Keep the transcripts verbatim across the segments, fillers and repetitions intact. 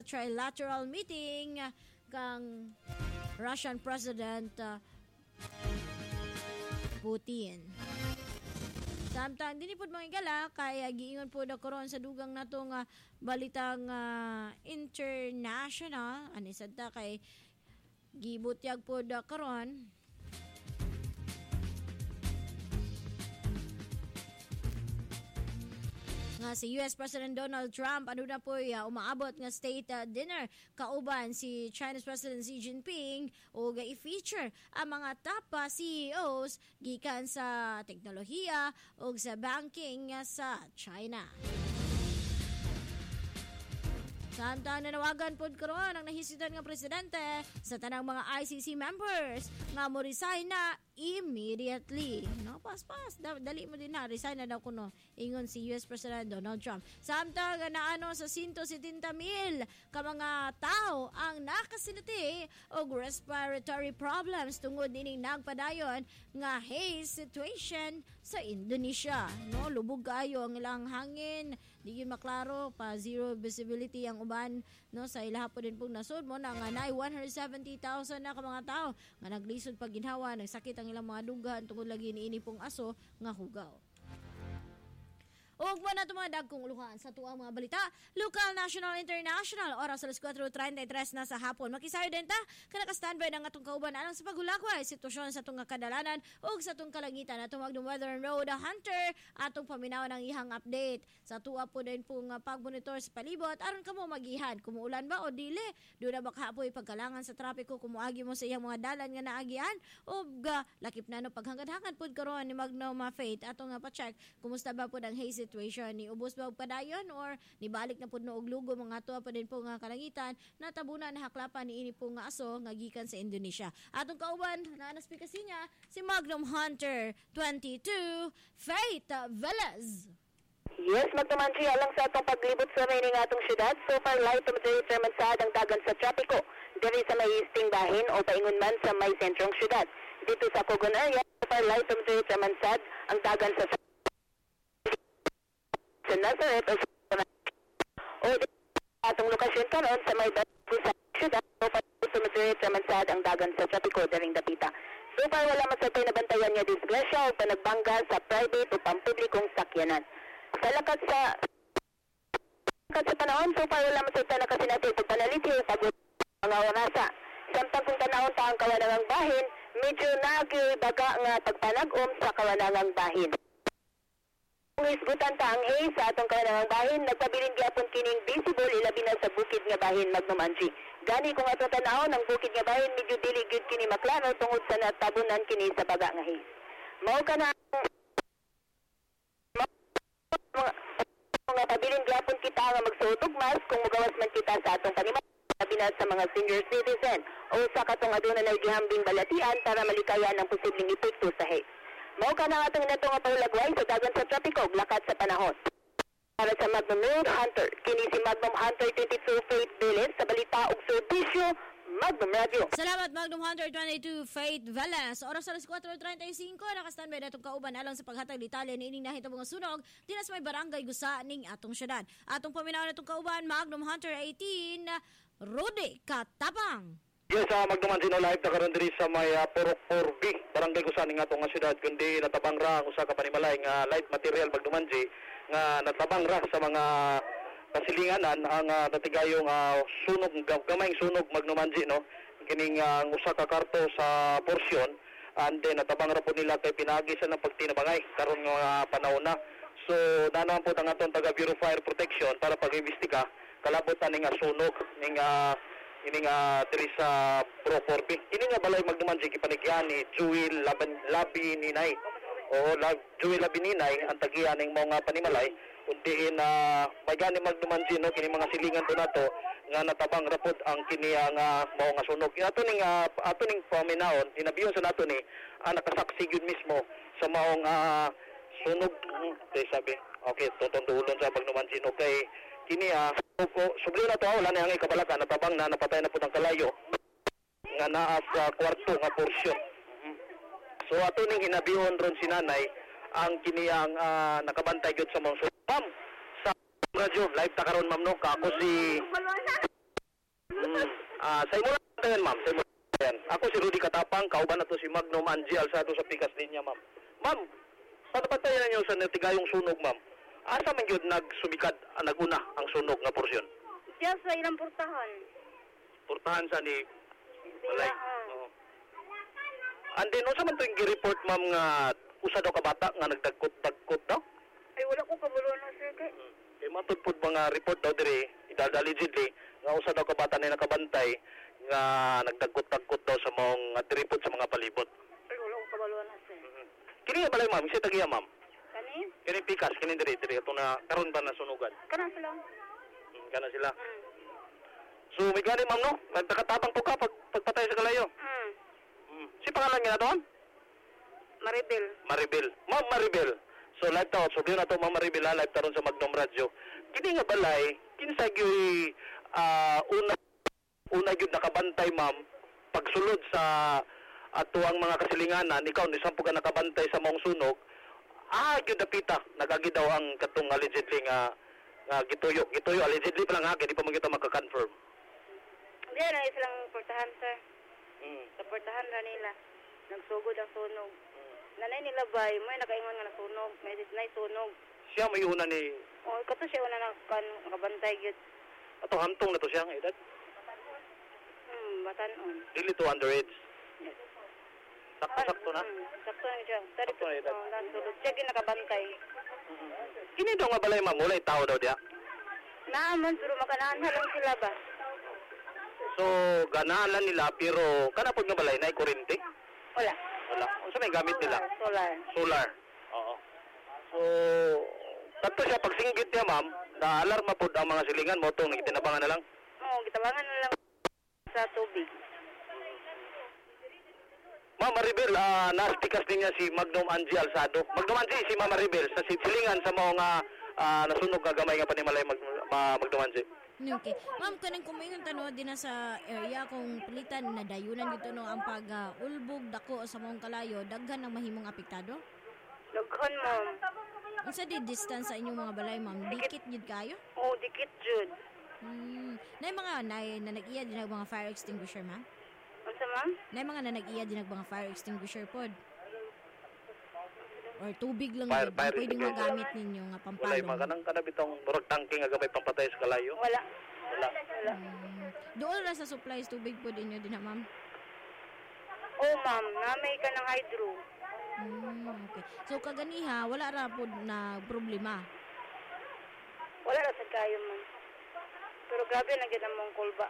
trilateral meeting uh, kang Russian President uh, Putin. Samtang dini pud mga igala kay giingon po na karon sa dugang natong uh, balitang uh, international ani sadta kay gibutyag po da karon nga si U S President Donald Trump ano na po uh, umaabot nga state uh, dinner kauban si Chinese President Xi Jinping o ga-i-feature ang mga top uh, C E Os gikan sa teknolohiya o sa banking uh, sa China. Samtang nanawagan po karon ang nahisitan nga presidente sa tanang mga I C C members nga mo resign na immediately. No, pas-pas. Dali mo din na. Resign na daw kuno. Ingon si U S President Donald Trump. Samtang naano sa one hundred seventy mil ka mga tao ang nakasinati og respiratory problems tungod ining nagpadayon nga haze situation sa Indonesia. No, lubog kayo ang ilang hangin. Di yun maklaro pa zero visibility ang uban no sa ilaha po din pong nasud mo na nga nay one hundred seventy thousand na ka mga tao nga naglisod pag ginhawa nagsakit ang ilang mga dugan tungod lagi ni ini pong aso nga hugaw. Ug mo na tumadag kung uluhan sa tuang mga balita, local, national, international, oras alas four thirty-three na sa hapon. Makisayo din ta, kanaka-standby ng atong kauban alang sa pagulakway, sitwasyon sa itong kadalanan ug sa itong kalangitan. Atong magdong weather and road hunter, atong paminaw ng ihang update. Sa tuwa po din pong uh, pagmonitor sa palibot, aron ka mo magihan, kumuulan ba o dili. Doon na baka po'y pagkalangan sa trapiko, kumuagi mo sa iyang mga dalan nga naagian, ug uh, lakip na no paghangad-hangad po karon ni Magno Faith. Atong uh, pa-check, kumusta ba po ang haze situation ni ubos ba og padayon or nibalik na pud no og lugo mga tuwa pa din po nga kalangitan natabunan na haklapan ni ini po nga aso nga gikan sa Indonesia. Atong kauban na naspikasi niya si Magnum Hunter twenty-two Faith Velez. Yes, magtamansi alang sa atong paglibot sa may atong syudad. So far light to moderate naman sa ang dagan sa trapiko diri sa may easting bahin o paingon man sa may sentrong syudad. Dito sa Cogon area, so far light to moderate naman sa ang dagan sa sa Nazareth o sa o atong lokasyon karon sa may sa syudad o patutuloy sa mansad ang dagan sa trapiko daring dapita. So far wala masatay na bantayan nga disgrasya o panagbangga sa private o pampublikong sakyanan. Sa lakat sa lakat sa panahon, so far wala masatay na kasinati pagpanaliti o pag mga orasa. Samtang kung tanahon ta ang kawanangang bahin, medyo nagibaga nga pagpanag-om sa kawanangang bahin. Kung isgutan ta ang haze sa atong kawanangang bahin, nagpabilin gyapon kining visible ilabi na sa bukid nga bahin Magnum Angie. Gani kung atong tanawon ang bukid nga bahin medyo dili gyud kini maklaro tungod sa natabunan kini sa baga nga haze. Mao kana mga, mga pabilin gyapon kita nga magsuot og mask kung mugawas man kita sa atong panimay labi na sa mga senior citizen o sa katong aduna na gihambing balatian para malikayan ang posibleng epekto sa haze. Mao ka na atong nato nga paulagway sa dagan sa trapiko lakat sa panahon. Para sa Magnum Hunter, kini si Magnum Hunter twenty-two Faith Velez sa balita ug serbisyo Magnum Radio. Salamat Magnum Hunter twenty-two Faith Velez. Oras alas four thirty-five naka-standby na itong kauban alang sa paghatag detalye ni ining nahitabo mga sunog dinas may barangay gusa ning atong syudad. Atong paminaw na itong kauban Magnum Hunter eighteen Rudy Katapang. Yes, uh, magduman sino live na karon diri sa may uh, Purok four B, barangay Gusan nga atong nga syudad kundi natabang ra ang usa ka panimalay nga light material magduman si nga natabang ra sa mga kasilinganan ang uh, natigayong uh, sunog gamayng sunog magnumanji no kining uh, usa ka karto sa porsyon and then natabang ra po nila kay pinagi sa ng pagtinabangay karon nga uh, panahon na. So nanang po ang atong taga Bureau Fire Protection para pag-imbestiga kalabot ning uh, sunog ning uh, ini nga diri sa Pro four B. Ini nga balay magduman si kipanigyan ni Jewel Laban Labi Ninay. O lag Jewel Labi Ninay ang tagian ning mga panimalay undiin na uh, may gani magduman si no kini mga silingan to nato nga natabang rapod ang kini nga uh, mao nga sunog. Ato ning uh, ato ning paminaon hinabiyon sa nato ni uh, nakasaksi gyud mismo sa maong uh, sunog kay sabi. Okay, tutundulon sa pagnuman sino kay kini ah uh, subli na to wala na ang ikabalakan natabang na napatay na pud ang kalayo nga naa sa kwarto nga porsyon. Mm-hmm. So ato ning hinabihon ron si nanay ang kini ang uh, nakabantay gyud sa mga ma'am sa radyo live ta karon ma'am no ka ako si Ah, sa imo lang tayo, ma'am. Sa imo lang tayo. Ako si Rudy Katapang, kauban na to si Magnum Angie Alsado sa Pikas Linya, ma'am. Ma'am, patabantayan ninyo sa natigayong sunog, ma'am. Asa man yun nagsumikat, ah, naguna ang sunog nga porsyon? Diyan sa ilang portahan. Portahan sa ni Sila, Balay. ah. Oo. And then, unsa man to yung gi-report, ma'am, nga usa daw ka bata nga nagdagkot-dagkot daw? Ay, wala ko kabuluan na, sir. Kay. Hmm. Kaya matudpod mga report daw diri, idal allegedly, nga usa daw ka bata na nakabantay nga nagdagkot-dagkot daw sa mga diripot sa mga palibot. Ay, wala ko kabuluan na, sir. Mm-hmm. Kini nga balay, ma'am, isa tagiya, ma'am. Kani? Kini pikas, kini diri diri ato na karon pa na sunugan. Kana sila. Hmm, kana sila. Mm. So, may gani, ma'am, no? Nagtakatabang po ka pag pagpatay sa kalayo. Mm. Hmm. Si pangalan niya na doon? Maribel. Maribel. Ma'am Maribel. So, live ta, so na to, Ma'am Maribel, ha, live ta ron sa Magnum Radio. Kini nga balay, kinsa gyud ah una una gyud nakabantay, ma'am, pagsulod sa ato ang mga kasilinganan, ikaw ni sampu ka nakabantay sa mong sunog. Ah, gyud dapita, nagagi daw ang katong allegedly nga nga gituyo, gituyo allegedly pa lang ha, kaya di pa mo kita maka-confirm. Hindi na silang portahan, sir. Mm. Sa portahan na nila. Nagsugod ang sunog. Nanay nila bay, may nakaingon nga nasunog. May nay sunog. Siya may una ni O, kato siya una na kan, nakabantay gyud. ato hantong na to siya ang edad. Hmm, batanon. Dili to underage. Yes. Sakto-sakto na. Hmm, sakto na siya. Tari Sakto na edad. oh, nasulod. Siya gyud nakabantay. Kini daw nga balay, ma'am, walay tao daw diya. Naaman, pero makanahan lang sila ba? So, ganahan lang nila, pero kanapod nga balay, na kuryente? Wala. Wala. Ano may gamit nila? Solar. Solar. Oo. So, tanto siya, pagsinggit niya, ma'am, na-alarma po ang mga silingan mo, itong nagtinabangan na lang. Oo, gitabangan na lang sa tubig. Ma'am Maribel, ah, nastikas din niya si Magnum Angie Alsado. Magnum Angie, si Ma'am Maribel, sa silingan sa mga ah, nasunog nga gamay nga panimalay mag, ma, Magnum Angie. Okay. Ma'am, kanang kumayon tanong din na sa area kung pilitan na dayunan dito no ang pag-ulbog dako sa mong kalayo, daghan ang mahimong apektado? Daghan, ma'am. Unsa di distance sa inyong mga balay, ma'am? Dikit gid kayo? Oo, dikit jud. Hmm. Nay mga nay na nag-iya din ang mga fire extinguisher, ma'am? Unsa, ma'am? Nay mga na nag-iya din ang mga fire extinguisher pod. Or tubig lang Fire- yun, fire pwedeng extinguisher. magamit ninyo nga Walay, pampalong. mga kanang kanabitong murag tangke nga gamay pampatay sa kalayo. Wala. Wala. Wala. Hmm. Doon ra sa supplies tubig po din nyo din ha, ma'am? Oo, ma'am. Namay ka ng hydro. Hmm, okay. So kaganiha, wala ra po na problema. Wala na sa kayo, ma'am. Pero grabe na gid ang mong kulba.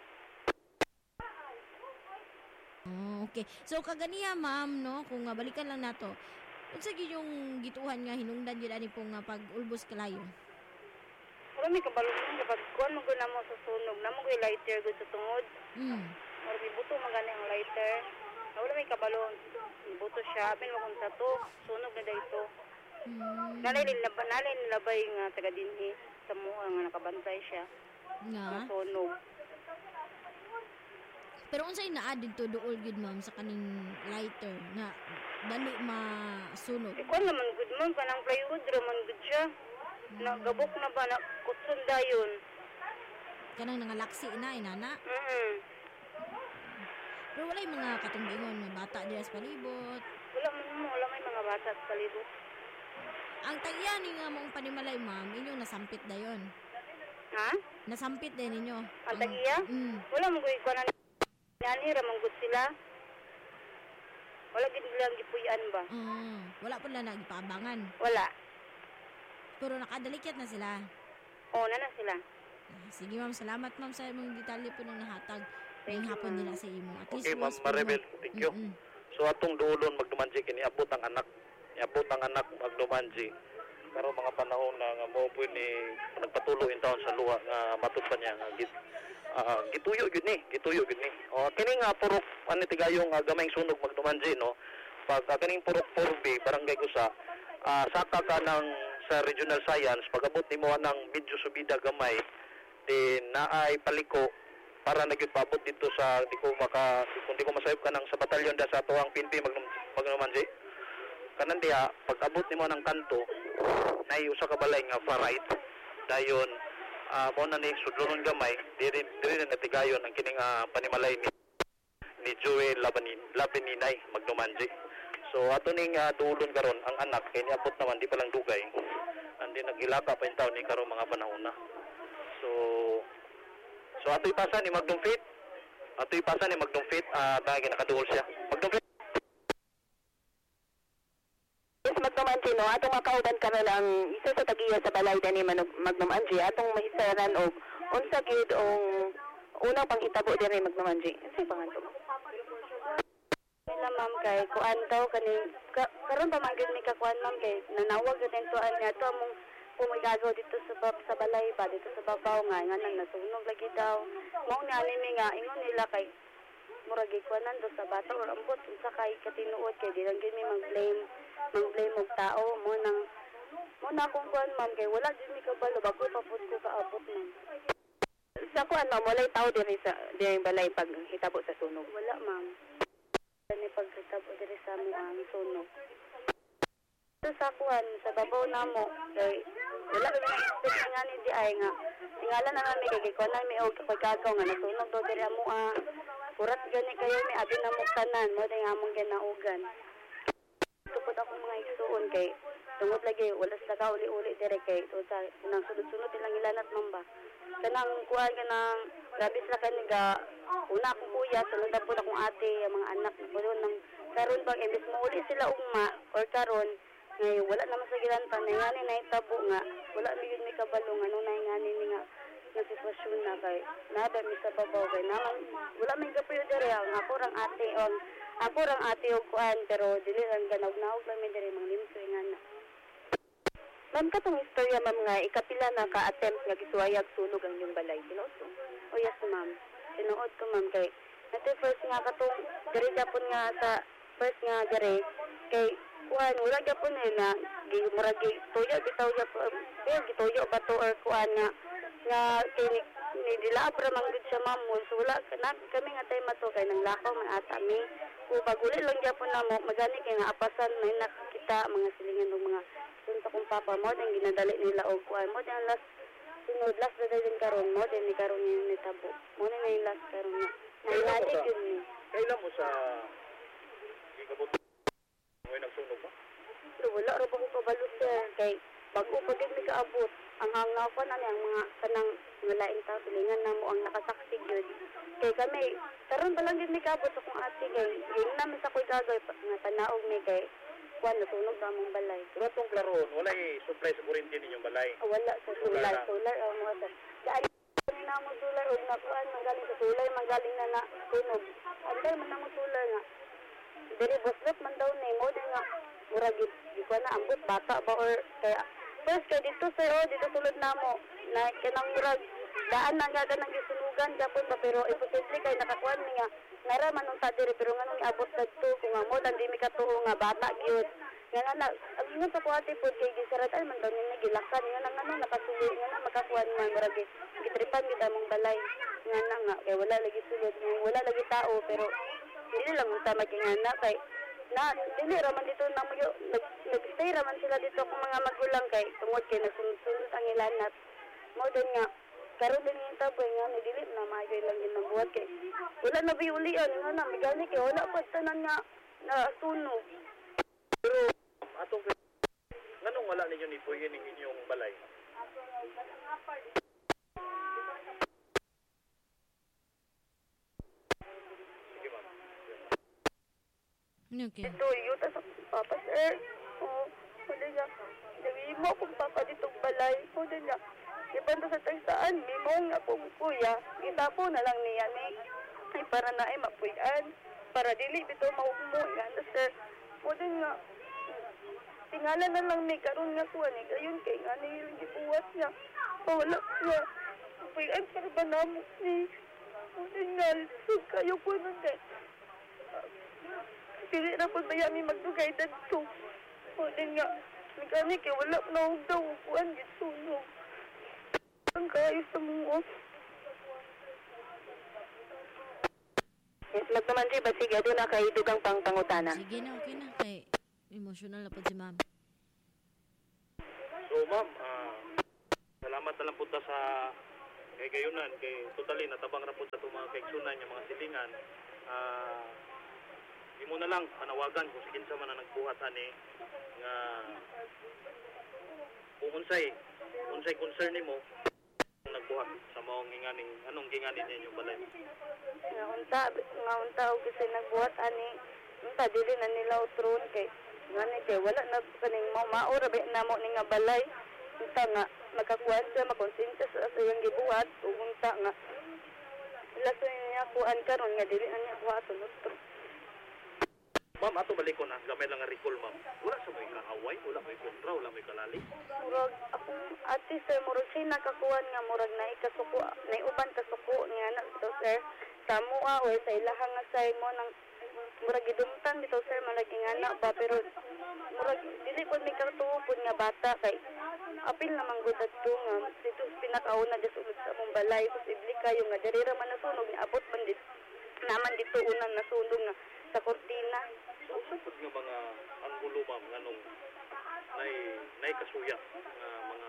Oh, okay. So kaganiha, ma'am, no, kung uh, balikan lang nato. Unsa gyud yung gituhan nga hinungdan gyud ani pong uh, pag-ulbos kalayo? Wala may kabalong kapag kuan mo gud namo sa sunog, namo koy lighter gud sa tungod. Hmm. Or may buto man gani ang lighter. Wala may kabalong. Buto siya, pin mo kung sa to, sunog na dayto. Hmm. Nalay nilabay, nalay nilabay nga taga dinhi sa mga nga nakabantay siya. Nga. Ang sunog. Pero unsay naa didto duol gyud, ma'am, sa kaning lighter na dali masunog? Ikaw naman good man, kanang plywood raman good siya. Nagabok na ba, na kutsun dayon. Kanang nangalaksi na inana. Mm Pero walay mga katumbingon nga bata diha sa palibot. Wala man mo, wala may mga bata sa palibot. Ang tagya ni nga mong panimalay, ma'am, inyong nasampit dayon. Ha? Nasampit din ninyo. Ang tagiya? Mm. Wala mo koy kuan nani ramang good sila. Wala gid nilang gipuy-an ba? Mm. Wala po lang nagpaabangan. Wala. Pero nakadalikyat na sila. Oo, na na sila. Ah, sige, ma'am. Salamat, ma'am, sa imong detalye po nung nahatag. Thank Ngayong you, hapon ma'am. nila sa imo. At least Okay, Ma'am was po Maribel, naman- thank you. Mm-mm. So atong duolon magdumanji kini abot ang anak. Iabot ang anak magdumanji. Pero mga panahon na nga mo po ni nagpatuloy in taon sa luha nga matud pa niya nga git ah, gituyo gid ni, gituyo gid ni. O kini nga purok ani tigayong uh, gamayng sunog magdumanji no. Pag uh, kining purok four B barangay Gusa, ah, saka ka ng sa regional science pag-abot nimo ng medyo subida gamay din naay paliko para nagipabot dito sa di ko maka kung di ko masayop ka ng sa batalyon da sa tuwang P N P magnum magnumanji kanan diha pag abot nimo ng kanto nay usa ka balay nga far right dayon uh, mo na ni sudlonon gamay diri diri na natigayon ang kining uh, panimalay ni ni Joel Labanin Labaninay Magdumanji. So ato ning uh, duulon karon ang anak kay niabot naman di pa lang dugay. Andi nagilaka pa yung taon ni karong mga panahon na. So so ato ipasa ni Magdumfit. Ato ipasa ni Magdumfit uh, dahil nakaduol siya. Magdumfit. Yes, Magnum Angie, no? Atong makauban ka na lang isa sa tagiya sa balay na ni Magnum Angie. Atong mahisaran o unsa gyud ong unang pangitabo diri Magnum Angie. Kasi panganto mo. Kaya ma'am kay kuan daw kani ka, karon pa man gyud mi ka kuan ma'am kay nanawag gyud ang tuan nga to among pumigagaw dito sa bab, sa balay ba dito sa babaw nga nga nang nasunog lagi daw. Mao ni ani mi nga ingon nila kay murag ikuanan do sa bata or ambot unsa kay katinuod kay di lang gyud mi mag-blame mag-blame og tao mo nang mo na kung kuan ma'am kay wala gyud mi kabalo bago pa pud ko kaabot ma'am. Sa kuan ma'am, walay tao diri sa diri balay pag hitabo sa sunog. Wala ma'am. Kani pagkitabo diri sa mo ang sunog. Sa sakuan sa babaw namo kay wala kami nga ni di ay nga tingala na nga mi kay ko na mi og pagkagaw nga nasunog do diri amo ah kurat gani kayo mi abi na mo tanan mo ding among ginaugan. Tupod ako mga igsuon kay tungod lagi wala sila ka uli-uli dire kay to sa nang sunod-sunod ilang ilanat mamba. Kanang kuan kanang grabe sila kaniga una akong kuya sunod po akong ate ang mga anak po nang karon bang imbis mo uli sila ugma or karon ngay wala naman sa gilan pa nangani na itabo nga wala mi gid mi kabalo nga nung nangani ni nga na sitwasyon na kay nada mi sa babaw kay naman wala may kapuyo dire ang ako rang ate ang ako rang ate og kuan pero dili lang ganawg-nawg lang mi dire mga limso ingana. Ma'am, katong istorya ma'am nga ikapila na ka-attempt nga gisuwayag sunog ang inyong balay. Tinuod ko? Oh yes ma'am. Tinuod ko ma'am kay nato first nga katong diri gyapon nga sa first nga diri kay kuan wala gyapon eh na gimurag tuyo bitaw gyapon eh gituyo ba to or kuan nga nga kini ni dilabra man gud siya ma'am so wala na kami nga tay mato kay nang lakaw man ata mi o paguli lang gyapon namo magani kay nga apasan may nakita mga silingan ng mga sunta kong papa mo din ginadali nila og kuan mo din last sunod last na din karon mo din ni karon ni tabo mo ni may last karon nga nangani gyud ni Kailan mo sa gigabot mo nagsunog ba? pero wala ra ba ko kabalo sir kay bago pa gid mi kaabot ang hangaw pa na ang mga kanang mga laing tao silingan namo ang nakasaksi gyud kay kami karon pa lang gid mi kaabot sa kong ate kay yung naman sa koy kagay nga tanaog mi kay kuan nasunog sa among balay. Pero itong klaron, wala supply sa kuryente ninyong balay. Oh, wala sa solar, solar ang mga sir. Dahil na mo solar og nakuan manggaling sa solar manggaling na na sunog. Anday man namo solar nga. Diri boslot man daw ni mo nga murag di ko na ambot bata ba or kaya first kay dito sir oh dito sulod namo na kanang murag daan na nga kanang gisunugan gapon ba pero imposible kay nakakuan ni nga nara man unta diri pero nganong iabot dadto kung amo lang di mi katuo nga bata gyud nga na ang ingon sa kuwate pod kay gisarat ay man daw ni gilakan nga nang ano nakasulo nga na makakuan man murag gitripan gid among balay nga na nga kay wala lagi sulod wala lagi tao pero dili lang unta magingana kay na dili ra man dito na mo nag, nagstay ra man sila dito kung mga magulang kay tungod kay nasunod-sunod ang ilanat mo din nga karon din yung taboy nga ni dili na maayo lang ginabuhat kay wala na biulian nga na migani kay wala pa tanan nga na sunog Pero atong nganong wala ninyo ni puyo ning inyong balay? Sige ma'am. Okay. ito yuta sa papa sir o wala nga nawi mo akong papa ditong balay o din nga ibanda sa tagsaan mimo nga akong kuya kita po na lang niya ni ay para na ay mapuyan para dili dito maugmo nga na sir o din nga tingala na lang ni karon nga kuha ni gayon kay nga ni yung gibuhat niya o wala nga mapuyan para ba namo ni o din nga so kayo po nun kay dili na po ba yami magdugay dadto o din nga mekanik kay wala na huwag daw kuhan git sunog ang kayo sa mga Yes, magnaman siya ba sige doon na kay dugang pang pangutana. Sige na, okay na. Kay emotional na po si ma'am. So ma'am, ah salamat salamat na lang po ta sa kay gayunan, kay totally natabang ra po sa itong mga kaigsunan, yung mga silingan. Uh, di mo na lang panawagan kung sikin sa man na nagbuhat ani nga kung unsay unsay concern nimo nagbuhat sa maong ginganing anong ginganin ninyo balay nga unta nga unta og kasi nagbuhat ani unta dili na nila utron kay ngani kay wala na kaning mao maura ba namo ni nga balay unta nga makakuan sa makonsensya sa iyang gibuhat ug unta nga laso niya kuan karon nga dili na niya kuha tunod. Ma'am, ato balik ko na gamay lang nga recall ma'am. Wala sa may kaaway, wala may kontra, wala may kalali. Murag akong ate sir murag siya nakakuan nga murag na ikasuko na uban kasuko nga na to sir sa mua o sa ilahang nga say mo nang murag gidumtan dito sir malagi nga na ba pero murag dili pud may kartuhon nga bata kay apil namang gudat ko nga dito pinakauna sa sulod sa mong balay posible kayo nga diri ra man nasunog ni abot man dit naman dito unang nasunog nga sa kortina. So sa pud nga mga anggulo ma'am nganong nay nay kasuya nga mga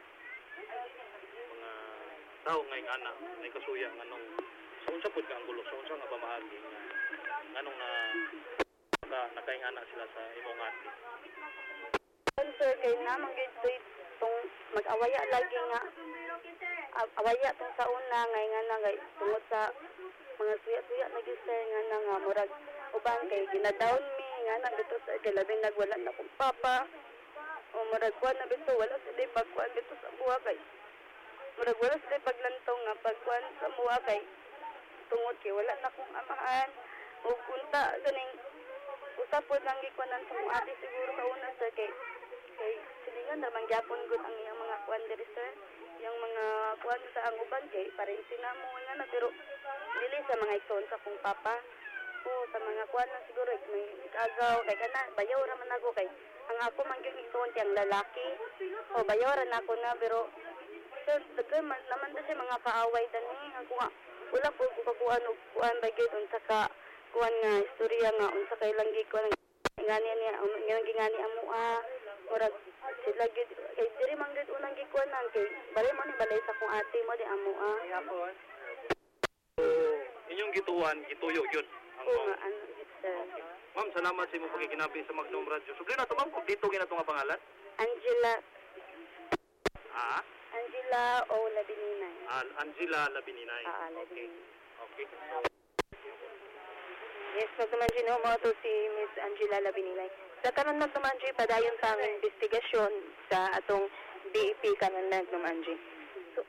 mga tao ngay ana nay kasuya nganong so unsa pud nga anggulo so unsa nga pamahagi nga nganong na na nakaingana sila sa imong ati. Sir kay namang gid tong mag-awaya lagi nga awaya tong sa una ngay nga na ngay tungod sa mga suya-suya lagi sir nga na nga murag uban kay ginadown mi nga na dito sa kay labing nagwala na kong papa o murag kuan na bito wala sila pagkuan dito sa buha kay murag wala sila paglantong nga pagkuan sa buha kay tungod kay wala na kong amahan ug unta ganing usapod lang gikuanan sa mga ate siguro sa una sir kay kay silingan naman gyapon gud ang iyang mga kuan diri sir yung mga kuan sa ang uban kay paring sinamo nga na pero dili sa mga igsoon sa kong papa o sa mga kuan na siguro may agaw kay kana bayaw ra man ako kay ang ako man gyud igsoon tiyang lalaki o bayaw ra na ako na pero sir dagay man naman ta sa mga kaaway dani ako nga wala ko ko kuan og kuan ba gyud unsa ka kuan nga istorya nga unsa kay lang gikuan ngani niya ang gingani amo ah murag sila gid kay diri man gid unang gikuan nang kay bali mo ni balay sa kong ate mo di amo ah yapon so inyong gituan gituyo yun ang oo nga ano gid sir. Ma'am salamat sa imong pagkikinabi sa Magnum Radio so na to ma'am kung dito gina to nga pangalan Angela ah Angela o Labininay ah Angela Labininay ah Labininay okay yes magnaman no mo to si Miss Angela Labininay sa karon magnaman padayon sa aming investigasyon sa atong D E P kanan nagnaman so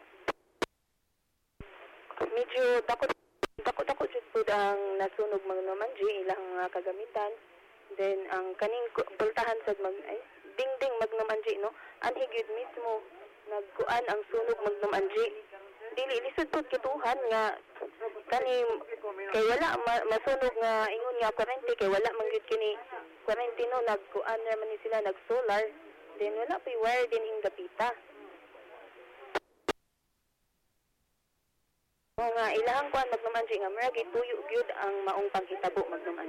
medyo takot takot takot jud pud ang nasunog magnaman ilang uh, kagamitan then ang kaning bultahan sad mag ay dingding magnaman no anhi gyud mismo nagkuan ang sunog magnaman dili lisod pud kituhan nga kani kay wala ma, masunog nga ingon nga kurente kay wala man gyud kini kurente no nagkuan naman ni sila nag solar then wala pa wire din ing gapita o nga ilahang kuan magnaman nga mura gituyo gyud ang maong panghitabo magnaman.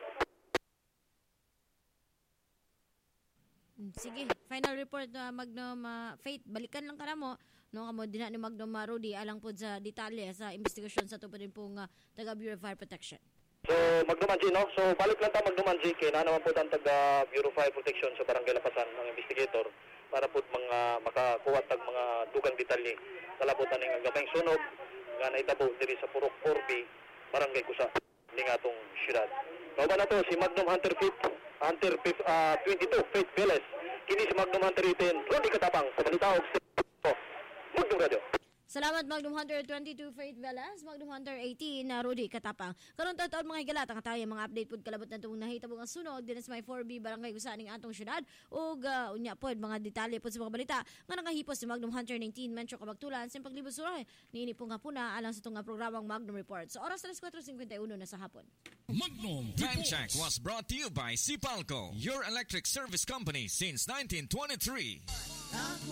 Sige, final report na uh, Magnum uh, Faith, balikan lang ka na mo no kamo dinha ni Magnum uh, Rudy alang pod sa detalye sa investigasyon sa tupad din pong uh, taga Bureau of Fire Protection. So Magnum Angie no, so balik lang ta Magnum Angie kay na naman po ang taga Bureau of Fire Protection sa Barangay Lapasan ng investigator para po mga makakuha tag mga dugang detalye kalabutan ning gamayng sunog nga naitabo diri sa Purok Orbi Barangay Kusa ning atong syudad. Kauban na to si Magnum Hunter Faith Hunter uh, twenty-two Faith Veles kini si Magnum Hunter eighteen Rudy Katapang sa balita og Magnum Radio. Salamat Magnum Hunter twenty-two Faith Velas, Magnum Hunter eighteen na uh, Rudy Katapang. Karon taon mga higalat ang tayo mga update pud kalabot natong nahitabo nga sunog dinhi sa may four B Barangay Kusa ning atong syudad ug uh, unya pod mga detalye pod sa mga balita nga nangahipos si Magnum Hunter nineteen Metro Kabaktulan sa paglibot suroy niini pong hapuna alang sa tunga programang Magnum Report. Sa so, oras alas four fifty-one na sa hapon. Magnum Time Check was brought to you by Sipalco, your electric service company since nineteen twenty-three.